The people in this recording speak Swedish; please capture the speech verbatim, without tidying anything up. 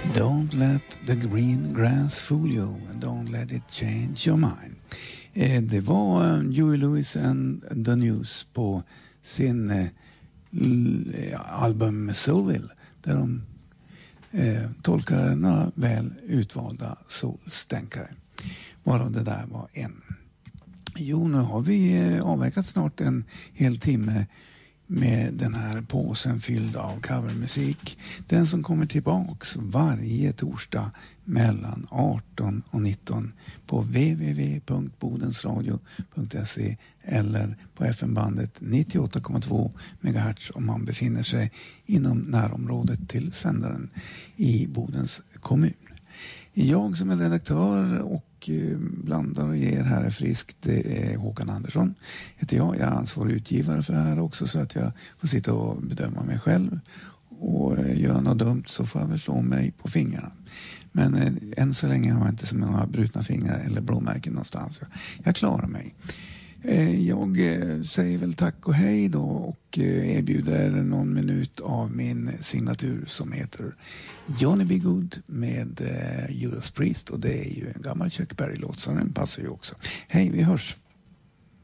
Don't let the green grass fool you and don't let it change your mind. Eh, det var eh, Huey Lewis and the News på sin eh, l- album Soulville, där de eh, tolkar några väl utvalda soulstänkare. Varav det där var en. Jo, nu har vi eh, avverkat snart en hel timme med den här påsen fylld av covermusik. Den som kommer tillbaks varje torsdag mellan arton och nitton på w w w punkt bodensradio punkt se eller på F M-bandet nittioåtta komma två megahertz om man befinner sig inom närområdet till sändaren i Bodens kommun. Jag som är redaktör och blandar och ger här är friskt, det är Håkan Andersson heter jag. Jag är ansvarig utgivare för det här också, så att jag får sitta och bedöma mig själv, och gör något dumt så får jag väl slå mig på fingrarna. Men eh, än så länge har jag inte så många brutna fingrar eller blåmärken någonstans. Jag klarar mig. Eh, jag eh, säger väl tack och hej då, och eh, erbjuder någon minut av min signatur som heter Johnny B. Good med eh, Judas Priest, och det är ju en gammal Chuck Berry-låt, så den passar ju också. Hej, vi hörs!